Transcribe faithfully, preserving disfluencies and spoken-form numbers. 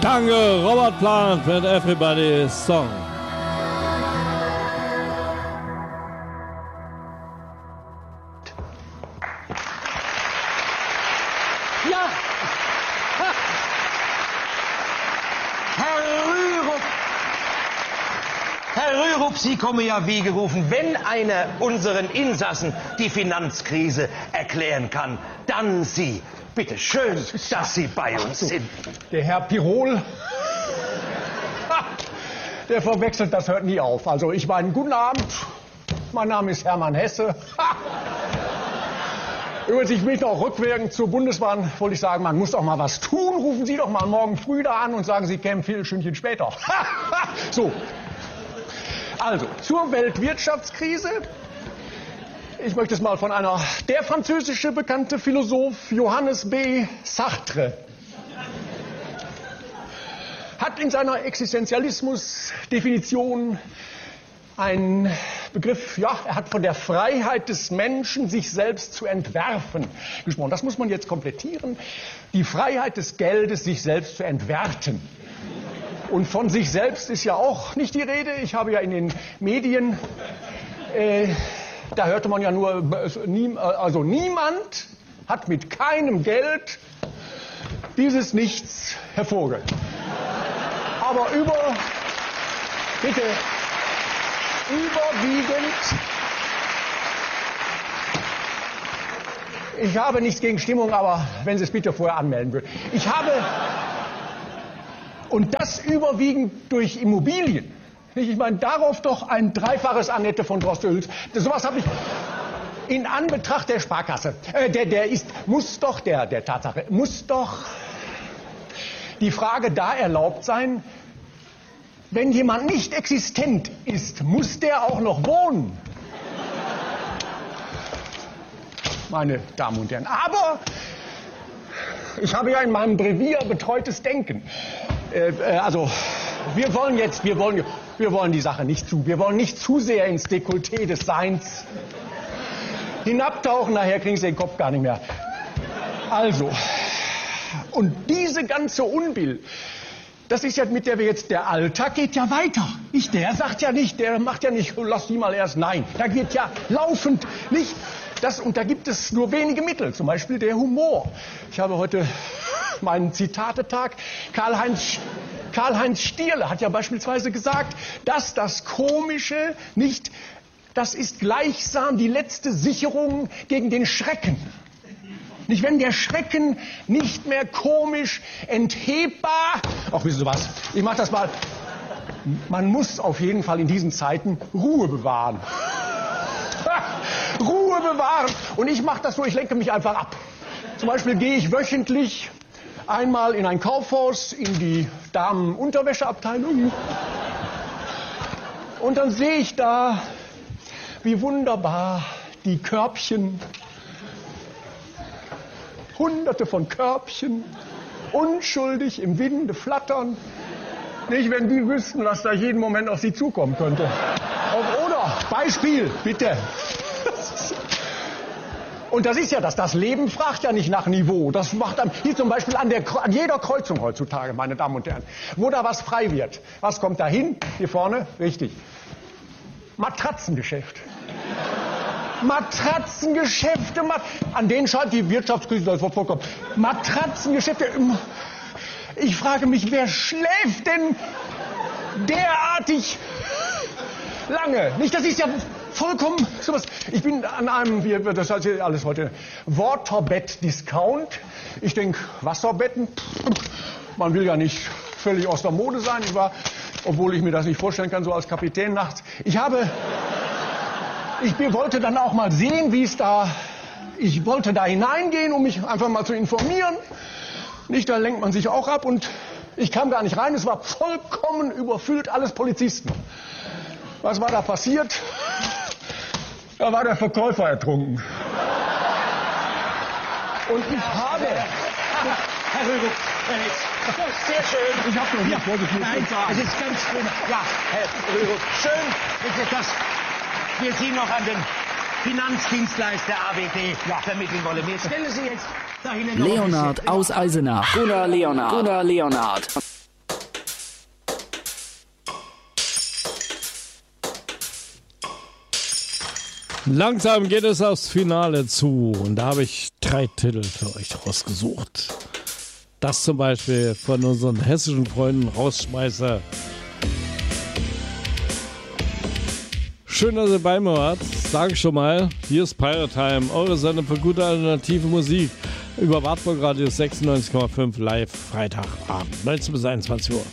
Danke, Robert Plant mit Everybody's Song. Ja! Ha. Herr Rürup! Herr Rürup, Sie kommen ja wie gerufen. Wenn einer unseren Insassen die Finanzkrise erklären kann, dann Sie. Bitte schön, dass Sie bei uns sind. Der Herr Pirol, der verwechselt, das hört nie auf. Also ich meine, guten Abend, mein Name ist Hermann Hesse. Übrigens, ich bin noch rückwirkend zur Bundesbahn, wollte ich sagen, man muss doch mal was tun. Rufen Sie doch mal morgen früh da an und sagen, Sie kämen vier Stündchen später. So, also zur Weltwirtschaftskrise. Ich möchte es mal von einer, der französische bekannte Philosoph Johannes B. Sartre hat in seiner Existenzialismus-Definition einen Begriff, ja, er hat von der Freiheit des Menschen, sich selbst zu entwerfen, gesprochen. Das muss man jetzt komplettieren. Die Freiheit des Geldes, sich selbst zu entwerten. Und von sich selbst ist ja auch nicht die Rede. Ich habe ja in den Medien... Äh, Da hörte man ja nur, also niemand hat mit keinem Geld dieses Nichts hervorgeholt. Aber über, bitte, überwiegend, ich habe nichts gegen Stimmung, aber wenn Sie es bitte vorher anmelden würden. Ich habe, und das überwiegend durch Immobilien. Ich meine, darauf doch ein dreifaches Annette von Droste-Hülz. Sowas habe ich in Anbetracht der Sparkasse. Äh, der, der ist, muss doch, der, der Tatsache, muss doch die Frage da erlaubt sein, wenn jemand nicht existent ist, muss der auch noch wohnen? Meine Damen und Herren. Aber ich habe ja in meinem Brevier betreutes Denken. Äh, äh, also, wir wollen jetzt, wir wollen, wir wollen die Sache nicht zu, wir wollen nicht zu sehr ins Dekolleté des Seins hinabtauchen, nachher kriegen Sie den Kopf gar nicht mehr. Also, und diese ganze Unbill, das ist ja mit der wir jetzt, der Alltag geht ja weiter. Nicht, der sagt ja nicht, der macht ja nicht, lass die mal erst, nein, da geht ja laufend nicht. Das, und da gibt es nur wenige Mittel, zum Beispiel der Humor. Ich habe heute meinen Zitatetag. Karl-Heinz Karl-Heinz Stierle hat ja beispielsweise gesagt, dass das Komische nicht, das ist gleichsam die letzte Sicherung gegen den Schrecken. Nicht, wenn der Schrecken nicht mehr komisch enthebbar, ach, wissen Sie was, ich mach das mal, man muss auf jeden Fall in diesen Zeiten Ruhe bewahren. Ruhe bewahren. Und ich mache das so, ich lenke mich einfach ab. Zum Beispiel gehe ich wöchentlich einmal in ein Kaufhaus, in die Damenunterwäscheabteilung. Und dann sehe ich da, wie wunderbar die Körbchen, hunderte von Körbchen, unschuldig im Winde flattern. Nicht, wenn die wüssten, was da jeden Moment auf sie zukommen könnte. Oder, Beispiel, bitte. Und das ist ja das, das Leben fragt ja nicht nach Niveau. Das macht dann, hier zum Beispiel an, der, an jeder Kreuzung heutzutage, meine Damen und Herren, wo da was frei wird. Was kommt da hin? Hier vorne? Richtig. Matratzengeschäft. Matratzengeschäfte, Mat an denen scheint die Wirtschaftskrise das Wort vollkommen. Matratzengeschäfte. Ich frage mich, wer schläft denn derartig lange? Nicht, das ist ja vollkommen sowas. Ich bin an einem, das heißt hier alles heute, Waterbett-Discount. Ich denke, Wasserbetten, man will ja nicht völlig aus der Mode sein. Ich war, obwohl ich mir das nicht vorstellen kann, so als Kapitän nachts. Ich habe, ich wollte dann auch mal sehen, wie es da, ich wollte da hineingehen, um mich einfach mal zu informieren. Nicht, da lenkt man sich auch ab und ich kam gar nicht rein. Es war vollkommen überfüllt, alles Polizisten. Was war da passiert? Da war der Verkäufer ertrunken. Und ich habe... Herr Rürup, sehr schön. Ich habe noch hier vorsichtig. Nein, es ist ganz schön. Ja, Herr Rürup, schön, dass wir Sie noch an den Finanzdienstleister A W D ja. vermitteln wollen. Wir stellen Sie jetzt dahin... Leonhard aus Eisenach. Gunnar Leonhard. Gunnar Leonhard. Langsam geht es aufs Finale zu und da habe ich drei Titel für euch rausgesucht. Das zum Beispiel von unseren hessischen Freunden Rausschmeißer. Schön, dass ihr bei mir wart. Sag ich schon mal, hier ist Pirate Time, eure Sendung für gute alternative Musik über Wartburg Radio sechsundneunzig Komma fünf live Freitagabend, neunzehn bis einundzwanzig Uhr.